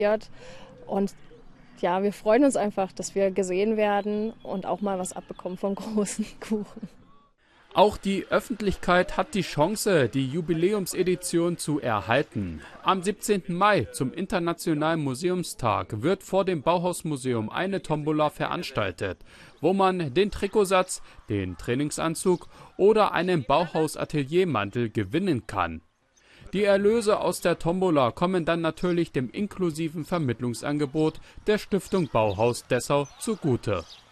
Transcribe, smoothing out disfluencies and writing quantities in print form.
Und ja, wir freuen uns einfach, dass wir gesehen werden und auch mal was abbekommen vom großen Kuchen. Auch die Öffentlichkeit hat die Chance, die Jubiläumsedition zu erhalten. Am 17. Mai zum Internationalen Museumstag wird vor dem Bauhausmuseum eine Tombola veranstaltet, wo man den Trikotsatz, den Trainingsanzug oder einen Bauhaus-Ateliermantel gewinnen kann. Die Erlöse aus der Tombola kommen dann natürlich dem inklusiven Vermittlungsangebot der Stiftung Bauhaus Dessau zugute.